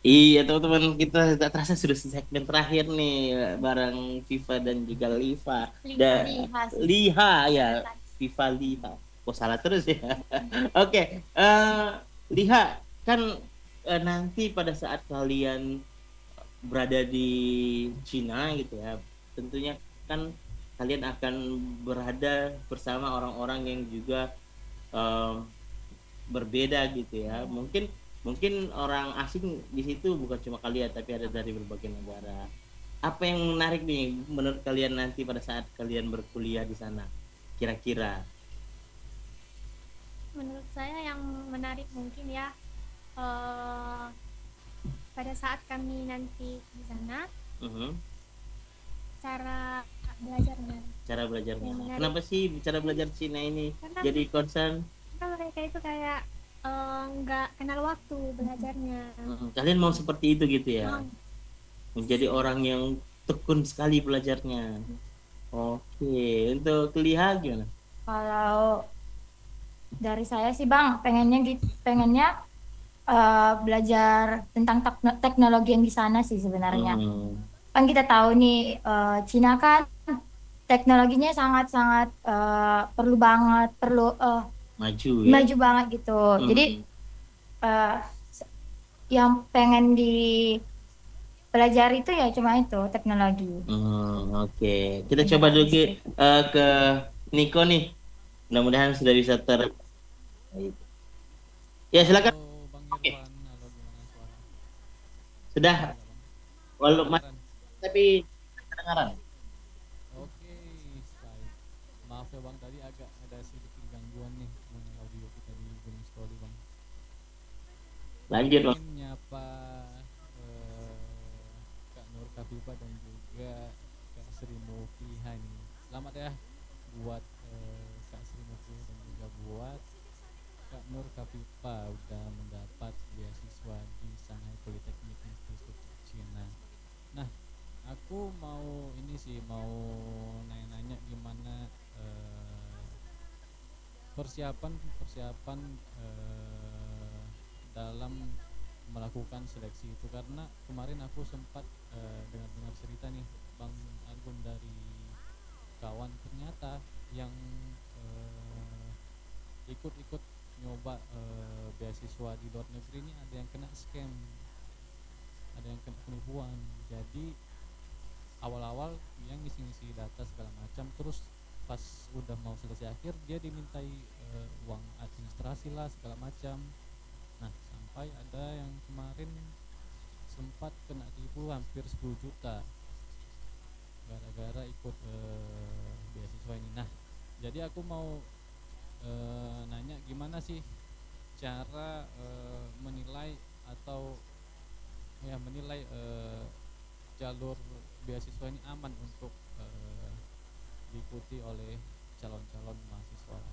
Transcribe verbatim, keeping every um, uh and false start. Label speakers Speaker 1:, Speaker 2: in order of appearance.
Speaker 1: Iya teman-teman, kita tak terasa sudah segmen terakhir nih bareng Viva dan juga Liva.
Speaker 2: Liha,
Speaker 1: Dan
Speaker 2: liha sih.
Speaker 1: Liha ya, Viva Liha. Kok salah terus ya? Oke, eh, Liha kan eh, nanti pada saat kalian berada di Cina gitu ya, tentunya kan kalian akan berada bersama orang-orang yang juga eh, berbeda gitu ya. Mungkin mungkin orang asing di situ bukan cuma kalian tapi ada dari berbagai negara. Apa yang menarik nih menurut kalian nanti pada saat kalian berkuliah di sana? Kira-kira.
Speaker 2: Menurut saya yang menarik mungkin ya, eh, pada saat kami nanti di sana,
Speaker 1: Mhm.
Speaker 2: cara belajarnya
Speaker 1: Cara belajarnya.
Speaker 2: yang menarik.
Speaker 1: Kenapa sih cara belajar Cina ini
Speaker 2: Karena,
Speaker 1: jadi concern?
Speaker 2: karena mereka itu kayak eh, nggak kenal waktu belajarnya.
Speaker 1: Mhm. Kalian mau seperti itu gitu ya?
Speaker 2: Mau.
Speaker 1: Menjadi orang yang tekun sekali belajarnya. Oke, untuk lihat gimana?
Speaker 3: Kalau dari saya sih Bang, pengennya gitu, pengennya eh, belajar tentang tekno- teknologi yang di sana sih sebenarnya.
Speaker 1: Hmm,
Speaker 3: Kan kita tahu nih eh, Cina kan teknologinya sangat-sangat eh, perlu banget, perlu eh,
Speaker 1: maju ya.
Speaker 3: maju banget gitu. Jadi
Speaker 1: Hmm.
Speaker 3: eh, s- yang pengen dipelajari itu ya cuma itu teknologi.
Speaker 1: Hmm, oke. Kita coba
Speaker 3: Kendaraan
Speaker 1: dulu ke,
Speaker 3: listrik.
Speaker 1: eh, ke Niko nih. Mudah-mudahan sudah bisa ter. Ya silakan.
Speaker 4: Halo Bang
Speaker 1: Oke,
Speaker 4: Irfan, halo gimana suara? Kedengaran
Speaker 1: sudah.
Speaker 4: nggak Bang?
Speaker 1: Walau mas,
Speaker 4: Kedengaran?
Speaker 1: tapi kedengaran.
Speaker 4: Oke, baik. Maaf ya Bang, tadi agak ada sedikit gangguan nih mengenai audio kita di Gunung Stoli Bang.
Speaker 1: Lanjut bang.
Speaker 4: Ingin nyapa eh, Kak Nur Kafifa dan juga Kak Sri Mufiha nih. Selamat ya buat eh, Kak Sri Mufiha dan juga buat Kak Nur Kafifa udah mendapat beasiswa di Shanghai Polytechnic Institute Cina. Nah, aku mau ini sih mau nanya-nanya gimana eh, persiapan persiapan eh, dalam melakukan seleksi itu karena kemarin aku sempat eh, dengar-dengar cerita nih Bang Agun dari kawan ternyata yang eh, ikut-ikut nyoba eh, beasiswa di luar negeri ini ada yang kena scam, ada yang kena penipuan. Jadi awal-awal yang ngisi-ngisi data segala macam, terus pas udah mau selesai akhir dia dimintai eh, uang administrasi lah segala macam. Nah, sampai ada yang kemarin sempat kena tipu hampir sepuluh juta gara-gara ikut eh, beasiswa ini. Nah, jadi aku mau eh, nanya gimana sih cara eh, menilai atau ya menilai eh, jalur beasiswa ini aman untuk eh, diikuti oleh calon-calon mahasiswa.